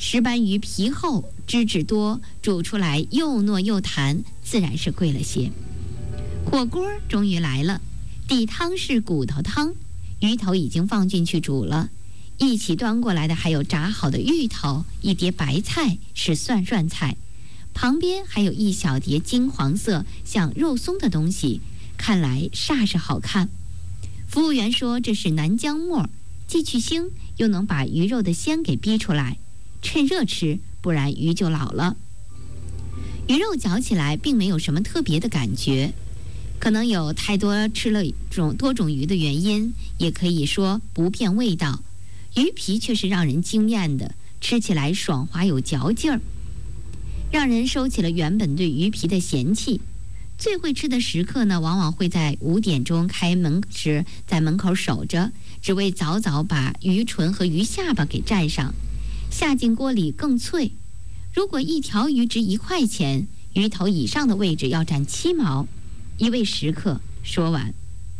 石斑鱼皮厚脂质多，煮出来又糯又弹，自然是贵了些。火锅终于来了，底汤是骨头汤，鱼头已经放进去煮了，一起端过来的还有炸好的芋头，一碟白菜是涮菜，旁边还有一小碟金黄色像肉松的东西，看来煞是好看。服务员说这是南姜末，既去腥又能把鱼肉的鲜给逼出来，趁热吃，不然鱼就老了。鱼肉嚼起来并没有什么特别的感觉，可能有太多吃了多种鱼的原因，也可以说不变味道。鱼皮却是让人惊艳的，吃起来爽滑有嚼劲儿，让人收起了原本对鱼皮的嫌弃。最会吃的食客呢，往往会在5点钟开门时在门口守着，只为早早把鱼唇和鱼下巴给蘸上，下进锅里更脆。如果一条鱼值1块钱，鱼头以上的位置要占7毛。一位食客说完。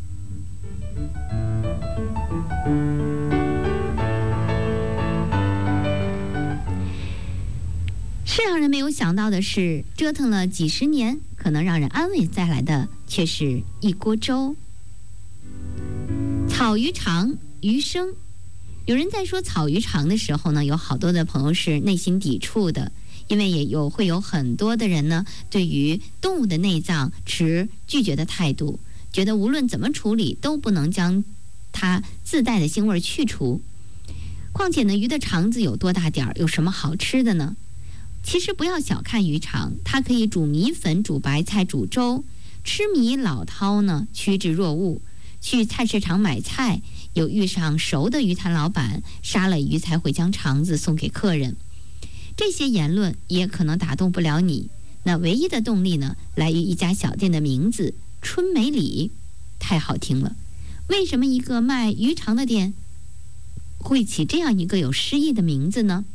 是让人没有想到的是，折腾了几十年，可能让人安慰带来的却是一锅粥。草鱼肠鱼生，有人在说草鱼肠的时候呢，有好多的朋友是内心抵触的，因为会有很多的人呢，对于动物的内脏持拒绝的态度，觉得无论怎么处理都不能将它自带的腥味去除。况且呢，鱼的肠子有多大点儿，有什么好吃的呢？其实不要小看鱼肠，它可以煮米粉、煮白菜、煮粥。吃米老饕呢，趋之若鹜。去菜市场买菜，有遇上熟的鱼摊老板，杀了鱼才会将肠子送给客人。这些言论也可能打动不了你。那唯一的动力呢，来于一家小店的名字——春梅里，太好听了。为什么一个卖鱼肠的店会起这样一个有诗意的名字呢？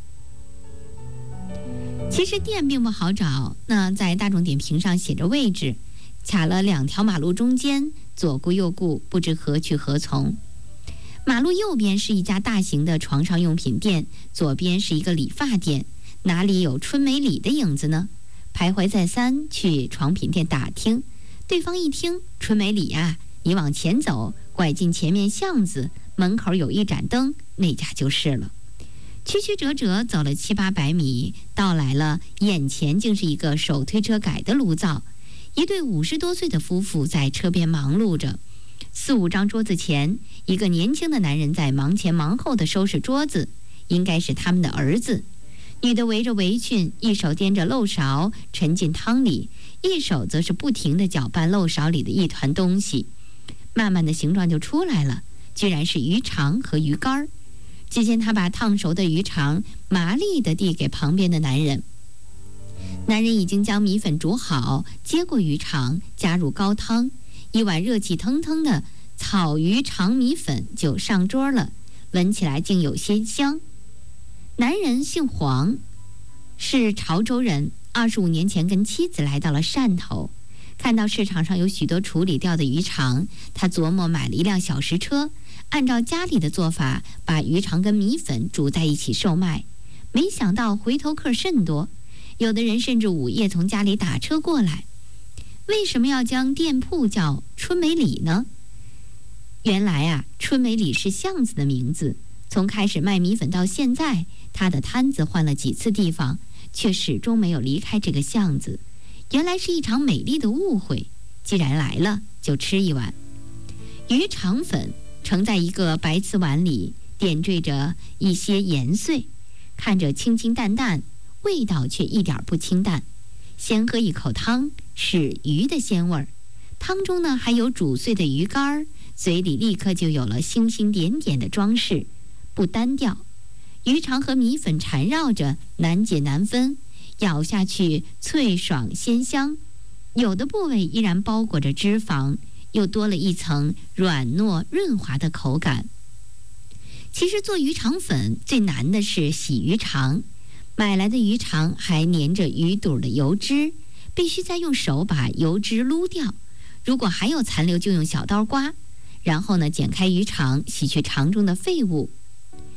其实店并不好找，那在大众点评上写着位置，卡了2条马路中间，左顾右顾，不知何去何从。马路右边是一家大型的床上用品店，左边是一个理发店，哪里有春梅里的影子呢？徘徊再三，去床品店打听，对方一听，春梅里啊，你往前走，拐进前面巷子，门口有一盏灯，那家就是了。曲曲折折走了700-800米，到来了，眼前竟是一个手推车改的炉灶，一对50多岁的夫妇在车边忙碌着。4、5张桌子前，一个年轻的男人在忙前忙后的收拾桌子，应该是他们的儿子。女的围着围裙，一手掂着漏勺沉进汤里，一手则是不停地搅拌漏勺里的一团东西，慢慢的形状就出来了，居然是鱼肠和鱼干。只见他把烫熟的鱼肠麻利地递给旁边的男人，男人已经将米粉煮好，接过鱼肠，加入高汤，一碗热气腾腾的草鱼肠米粉就上桌了，闻起来竟有些香。男人姓黄，是潮州人，25年前跟妻子来到了汕头，看到市场上有许多处理掉的鱼肠，他琢磨买了一辆小石车，按照家里的做法，把鱼肠跟米粉煮在一起售卖。没想到回头客甚多，有的人甚至午夜从家里打车过来。为什么要将店铺叫春梅里呢？原来啊，春梅里是巷子的名字，从开始卖米粉到现在，他的摊子换了几次地方，却始终没有离开这个巷子。原来是一场美丽的误会，既然来了，就吃一碗。鱼肠粉盛在一个白瓷碗里，点缀着一些盐碎，看着清清淡淡，味道却一点不清淡。先喝一口汤，是鱼的鲜味儿，汤中呢还有煮碎的鱼干，嘴里立刻就有了星星点点的装饰，不单调。鱼肠和米粉缠绕着，难解难分，咬下去脆爽鲜香，有的部位依然包裹着脂肪，又多了一层软糯润滑的口感。其实做鱼肠粉最难的是洗鱼肠，买来的鱼肠还粘着鱼肚的油脂，必须再用手把油脂撸掉，如果还有残留就用小刀刮，然后呢剪开鱼肠，洗去肠中的废物。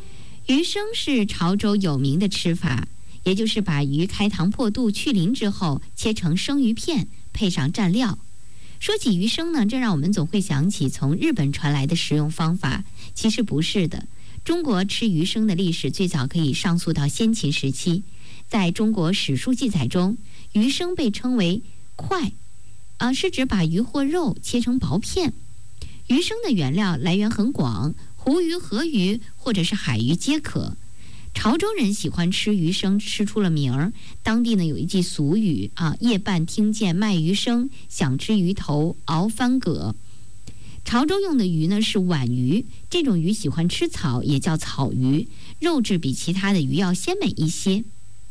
鱼生是潮州有名的吃法，也就是把鱼开膛破肚去鳞之后切成生鱼片，配上蘸料。说起鱼生呢，这让我们总会想起从日本传来的食用方法，其实不是的。中国吃鱼生的历史最早可以上溯到先秦时期，在中国史书记载中，鱼生被称为块，是指把鱼或肉切成薄片。鱼生的原料来源很广，湖鱼、河鱼或者是海鱼皆可。潮州人喜欢吃鱼生，吃出了名儿。当地呢有一句俗语夜半听见卖鱼生，想吃鱼头熬翻蛤。潮州用的鱼呢是皖鱼，这种鱼喜欢吃草，也叫草鱼，肉质比其他的鱼要鲜美一些。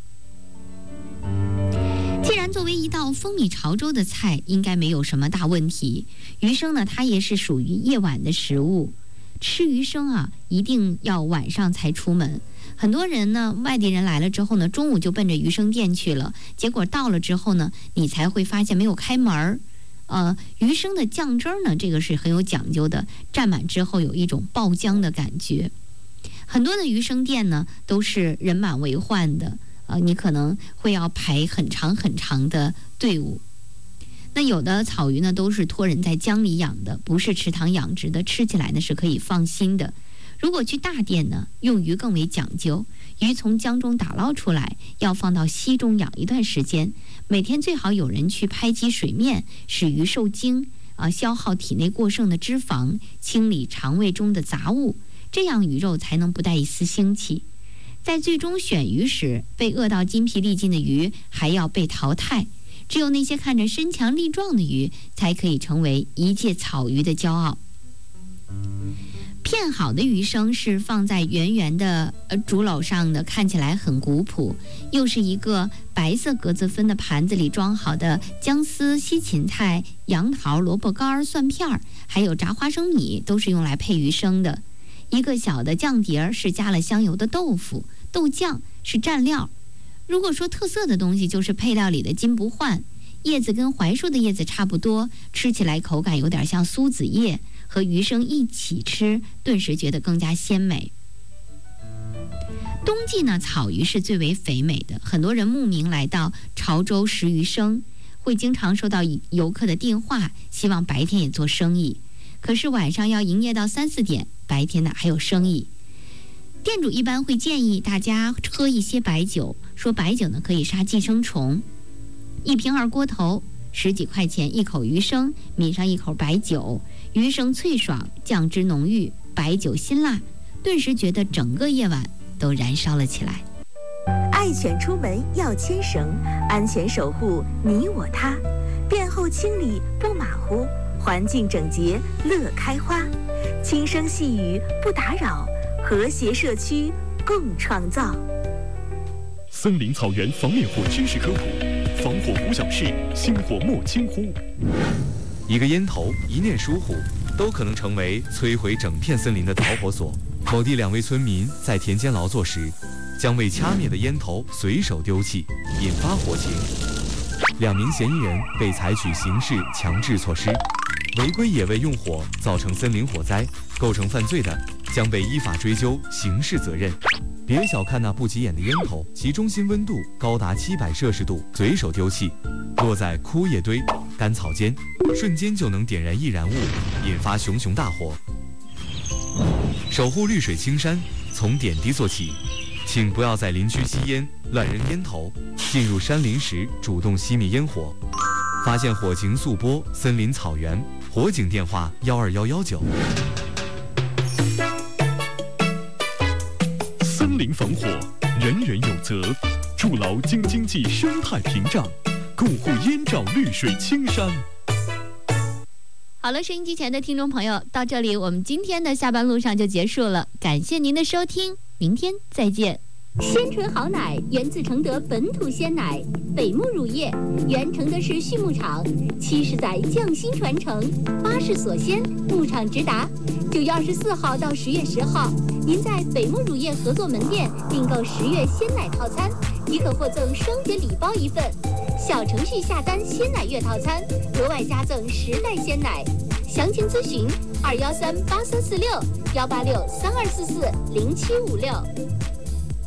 既然作为一道风靡潮州的菜，应该没有什么大问题。鱼生呢，它也是属于夜晚的食物。吃鱼生一定要晚上才出门。很多人呢，外地人来了之后呢，中午就奔着鱼生店去了，结果到了之后呢，你才会发现没有开门。鱼生的酱汁呢，这个是很有讲究的，蘸满之后有一种爆浆的感觉。很多的鱼生店呢，都是人满为患的，你可能会要排很长很长的队伍。那有的草鱼呢，都是托人在江里养的，不是池塘养殖的，吃起来呢是可以放心的。如果去大店呢，用鱼更为讲究，鱼从江中打捞出来，要放到溪中养一段时间，每天最好有人去拍击水面，使鱼受精，消耗体内过剩的脂肪，清理肠胃中的杂物，这样鱼肉才能不带一丝腥气。在最终选鱼时，被饿到筋疲力尽的鱼还要被淘汰，只有那些看着身强力壮的鱼，才可以成为一介草鱼的骄傲。片好的鱼生是放在圆圆的竹篓上的，看起来很古朴，又是一个白色格子分的盘子里装好的姜丝、西芹菜、杨桃、萝卜干、蒜片，还有炸花生米，都是用来配鱼生的。一个小的酱碟是加了香油的豆腐，豆酱是蘸料。如果说特色的东西，就是配料里的金不换，叶子跟槐树的叶子差不多，吃起来口感有点像苏子叶，和鱼生一起吃，顿时觉得更加鲜美。冬季呢，草鱼是最为肥美的，很多人慕名来到潮州食鱼生，会经常收到游客的电话，希望白天也做生意。可是晚上要营业到3、4点，白天呢还有生意。店主一般会建议大家喝一些白酒，说白酒呢可以杀寄生虫。1瓶2锅头，10几块钱一口鱼生，抿上一口白酒，鱼生脆爽，酱汁浓郁，白酒辛辣，顿时觉得整个夜晚都燃烧了起来。 爱犬出门要牵绳，安全守护你我他，便后清理不马虎，环境整洁乐开花，轻声细语不打扰，和谐社区共创造。 森林草原防灭火知识科普，防火5小事，星火莫轻忽。 一个烟头，一念疏忽，都可能成为摧毁整片森林的导火索。某地2位村民在田间劳作时，将未掐灭的烟头随手丢弃，引发火情。2名嫌疑人被采取刑事强制措施。违规野味用火造成森林火灾，构成犯罪的，将被依法追究刑事责任。别小看那不起眼的烟头，其中心温度高达700摄氏度，随手丢弃，落在枯叶堆、干草间，瞬间就能点燃易燃物，引发熊熊大火。守护绿水青山，从点滴做起，请不要在林区吸烟、乱扔烟头，进入山林时主动熄灭烟火。发现火情速拨森林草原火警电话12119。 森林防火，人人有责，筑牢京津冀生态屏障，共护燕赵绿水青山。 好了，收音机前的听众朋友，到这里我们今天的下班路上就结束了，感谢您的收听，明天再见。 鲜纯好奶源自承德本土鲜奶，北牧乳业原承德市畜牧场，70载匠心传承，8世所鲜，牧场直达。9月24号到10月10号，您在北牧乳业合作门店订购10月鲜奶套餐，即可获赠双节礼包1份。小程序下单鲜奶月套餐，额外加赠10袋鲜奶。详情咨询2138346。 186-3244-0756。